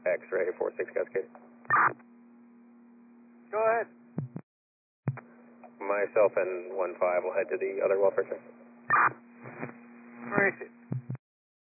X-ray 46 Cascade. Go ahead. Myself and 1-5 will head to the other welfare check. Where is it?